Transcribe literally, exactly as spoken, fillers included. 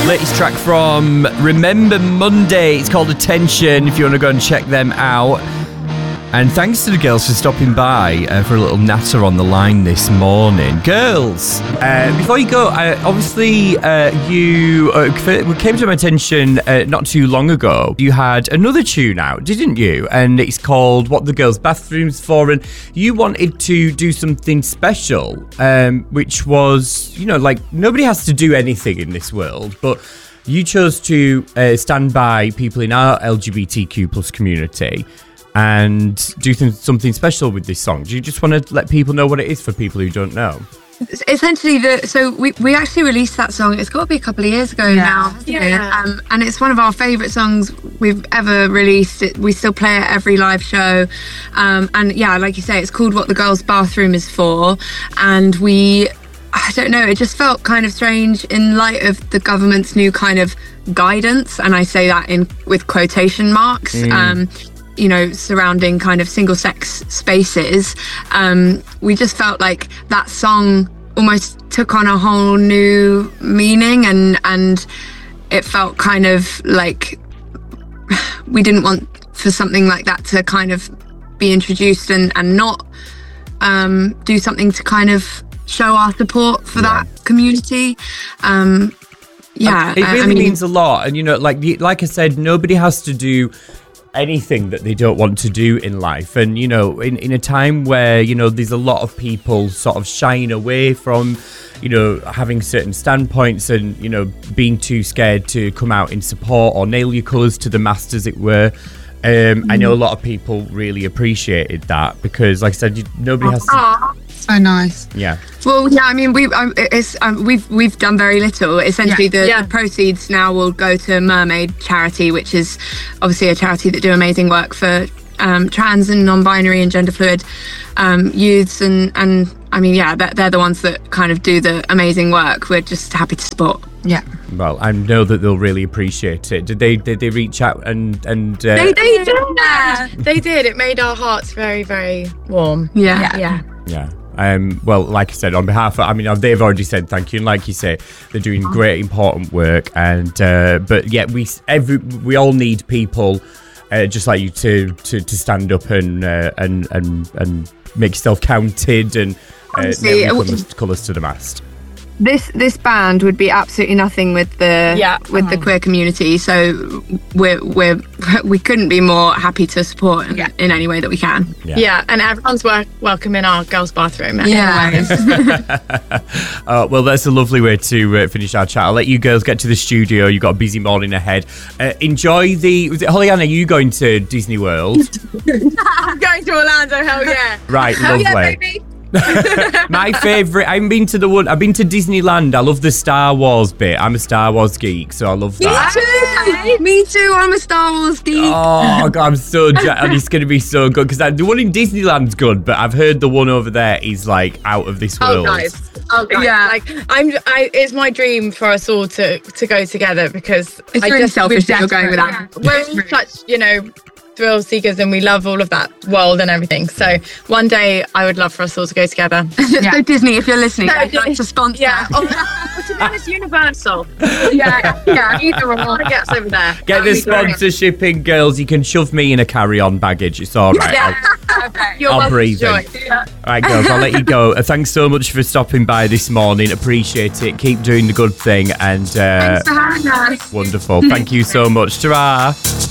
latest track from Remember Monday. It's called Attention, if you want to go and check them out. And thanks to the girls for stopping by uh, for a little natter on the line this morning. Girls, uh, before you go, uh, obviously uh, you uh, came to my attention uh, not too long ago. You had another tune out, didn't you? And it's called What the Girls' Bathroom's For. And you wanted to do something special, um, which was, you know, like nobody has to do anything in this world, but you chose to uh, stand by people in our L G B T Q plus community and do th- something special with this song. Do you just want to let people know what it is for people who don't know? Essentially, the so we, we actually released that song. It's got to be a couple of years ago yeah. now, hasn't yeah. it? Um, and it's one of our favourite songs we've ever released. It, we still play it at every live show. Um, and yeah, like you say, it's called What the Girls' Bathroom Is For. And we, I don't know, it just felt kind of strange in light of the government's new kind of guidance. And I say that in with quotation marks. Mm. Um, you know, surrounding kind of single sex spaces. Um, we just felt like that song almost took on a whole new meaning, and and it felt kind of like we didn't want for something like that to kind of be introduced and, and not um, do something to kind of show our support for yeah. that community. Um, yeah. It really I mean, means a lot. And, you know, like like I said, nobody has to do anything that they don't want to do in life. And, you know, in, in a time where, you know, there's a lot of people sort of shying away from, you know, having certain standpoints and, you know, being too scared to come out in support or nail your colours to the mast, as it were. Um, mm. I know a lot of people really appreciated that because, like I said, you, nobody has to... Oh, so nice. Yeah. Well, yeah, I mean, we um, it's um, we've we've done very little. Essentially, yeah. The, yeah. the proceeds now will go to Mermaid Charity, which is obviously a charity that do amazing work for um, trans and non-binary and gender fluid um, youths, and and I mean, yeah, they're, they're the ones that kind of do the amazing work. We're just happy to support. Yeah. Well, I know that they'll really appreciate it. Did they? Did they reach out and and? Uh... They they did. Yeah, they did. It made our hearts very very warm. Yeah. Yeah. Yeah. yeah. Um, well, like I said, on behalf of, I mean, they've already said thank you, and like you say, they're doing great, important work. And uh, but yeah, we every we all need people uh, just like you to to, to stand up and uh, and and and make yourself counted and uh, nail colours, colours to the mast. This this band would be absolutely nothing with the yeah. with uh-huh. the queer community. So we're we're we couldn't be more happy to support in, yeah. in any way that we can. Yeah, yeah and everyone's wel- welcome in our girls' bathroom. Yeah. uh, well, that's a lovely way to uh, finish our chat. I'll let you girls get to the studio. You've got a busy morning ahead. Uh, enjoy the. Was it Holly-Ann? Are you going to Disney World? I'm going to Orlando. Hell yeah! Right, hell lovely. Yeah, baby. My favourite, I haven't been to the one, I've been to Disneyland. I love the Star Wars bit. I'm a Star Wars geek, so I love that. Me too. Me too. I'm a Star Wars geek. Oh, God, I'm so jazzed. And it's going to be so good because the one in Disneyland's good, but I've heard the one over there is like out of this world. Oh, guys. Oh, guys. Yeah. Like, I'm, I, it's my dream for us all to, to go together because it's I really just, selfish that you're going with that. Yeah. We're such, you know, thrill seekers and we love all of that world and everything. So one day I would love for us all to go together. Yeah. So Disney, if you're listening, no, I'd like to sponsor. Yeah. Oh, to be honest, Universal. Yeah. Yeah. Either or. Get us over there. Get the sponsorship in, girls. You can shove me in a carry-on baggage. It's all right. Yeah. Okay. You're I'll breathe in. Yeah. All right, girls, I'll let you go. Uh, thanks so much for stopping by this morning. Appreciate it. Keep doing the good thing. And uh, thanks for having us. Wonderful. Thank you so much. Ta-ra.